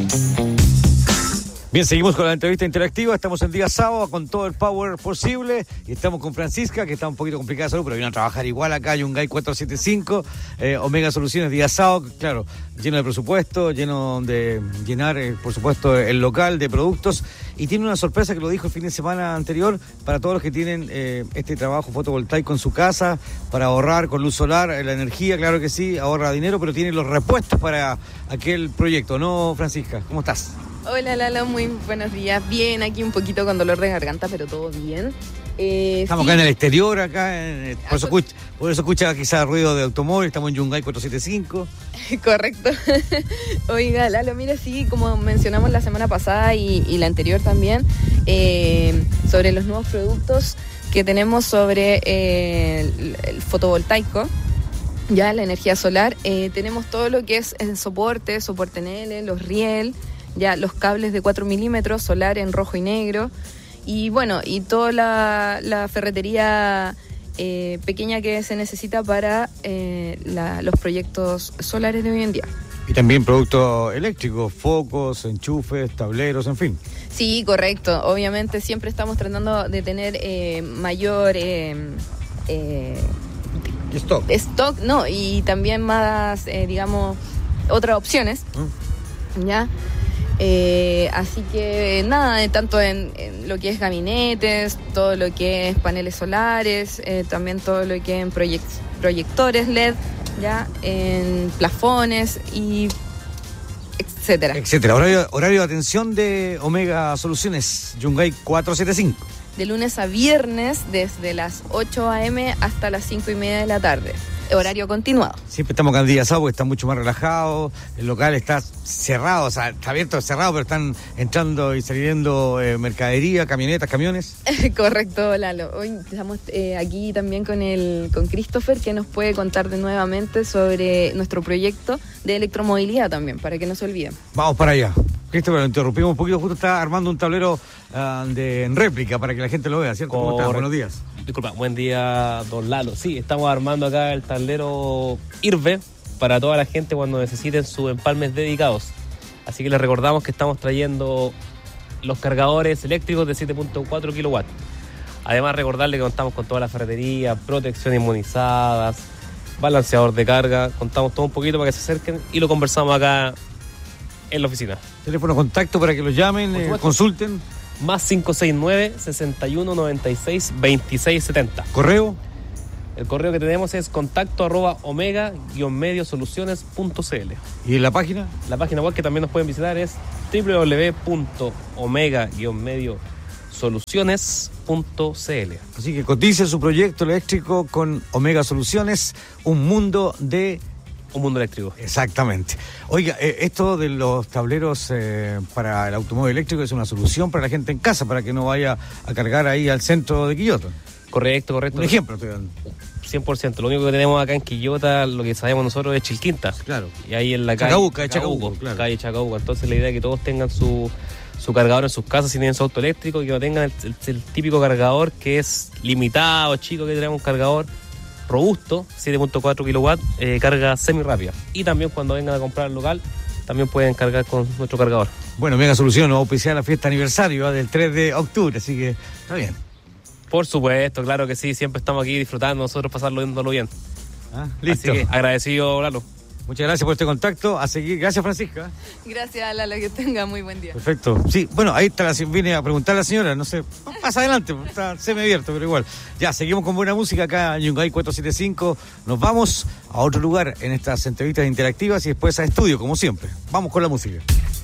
Bien, seguimos con la entrevista interactiva. Estamos en día sábado con todo el power posible y estamos con Francisca, que está un poquito complicada de salud, pero viene a trabajar igual acá. Yungay 475, Omega Soluciones, día sábado, claro, lleno de presupuesto, lleno de llenar, por supuesto, el local de productos. Y tiene una sorpresa que lo dijo el fin de semana anterior para todos los que tienen este trabajo fotovoltaico en su casa, para ahorrar con luz solar, la energía, claro que sí, ahorra dinero, pero tiene los repuestos para aquel proyecto, ¿no, Francisca? ¿Cómo estás? Hola Lalo, muy buenos días. Bien, aquí un poquito con dolor de garganta, pero todo bien. Estamos acá en el exterior, por eso escucha quizás ruido de automóvil. Estamos en Yungay 475. Correcto. Oiga, Lalo, mira, sí, como mencionamos la semana pasada y la anterior también, sobre los nuevos productos que tenemos sobre el fotovoltaico, ya la energía solar. Tenemos todo lo que es el soporte en L, los riel, ya los cables de 4 milímetros, solar en rojo y negro, y bueno, y toda la ferretería pequeña que se necesita para los proyectos solares de hoy en día. Y también productos eléctricos, focos, enchufes, tableros, en fin. Sí, correcto. Obviamente siempre estamos tratando de tener mayor stock, no, y también más, digamos, otras opciones, ¿ya? Así que nada, tanto en lo que es gabinetes, todo lo que es paneles solares, también todo lo que es en proyectores LED, ya en plafones y etcétera. Horario de atención de Omega Soluciones, Yungay 475. De lunes a viernes, desde las 8 a.m. hasta las 5:30 de la tarde. Horario continuado. Siempre estamos acá en día sábado, está mucho más relajado, el local está cerrado, o sea, está abierto, cerrado, pero están entrando y saliendo mercadería, camionetas, camiones. Correcto, Lalo. Hoy estamos aquí también con Christopher, que nos puede contar nuevamente sobre nuestro proyecto de electromovilidad también, para que no se olviden. Vamos para allá. Christopher, lo interrumpimos un poquito, justo está armando un tablero en réplica para que la gente lo vea, ¿cierto? ¿Cómo estás? Buenos días. Disculpa, buen día, don Lalo. Sí, estamos armando acá el tablero IRVE para toda la gente cuando necesiten sus empalmes dedicados. Así que les recordamos que estamos trayendo los cargadores eléctricos de 7.4 kilowatts. Además, recordarle que contamos con toda la ferretería, protección inmunizadas, balanceador de carga. Contamos todo un poquito para que se acerquen y lo conversamos acá en la oficina. Teléfono de contacto para que los llamen, consulten. Más 569-6196-2670. ¿Correo? El correo que tenemos es contacto@omega-mediosoluciones.cl. ¿Y en la página? La página web que también nos pueden visitar es www.omega-mediosoluciones.cl. Así que cotice su proyecto eléctrico con Omega Soluciones, un mundo eléctrico. Exactamente. Oiga, esto de los tableros para el automóvil eléctrico es una solución para la gente en casa, para que no vaya a cargar ahí al centro de Quillota. Correcto. Un ejemplo estoy dando. 100%. Lo único que tenemos acá en Quillota, lo que sabemos nosotros es Chilquinta. Claro. Y ahí en la calle Chacabuco, claro. Calle Chacabuco. Entonces la idea es que todos tengan su cargador en sus casas si tienen su auto eléctrico, y que no tengan el típico cargador que es limitado, chico, que tenemos un cargador robusto, 7.4 kilowatts, carga semi rápida. Y también cuando vengan a comprar el local, también pueden cargar con nuestro cargador. Bueno, Mega Solución nos va a auspiciar la fiesta aniversario del 3 de octubre, así que está bien. Por supuesto, claro que sí, siempre estamos aquí disfrutando, nosotros pasarlo bien. Listo. Así que agradecido, Lalo. Muchas gracias por este contacto. A seguir. Gracias, Francisca. Gracias, Lalo, que tenga muy buen día. Perfecto. Sí, bueno, ahí está, vine a preguntar a la señora, no sé, pasa adelante, está semi-abierto, pero igual. Ya, seguimos con buena música acá en Yungay 475. Nos vamos a otro lugar en estas entrevistas interactivas y después a estudio, como siempre. Vamos con la música.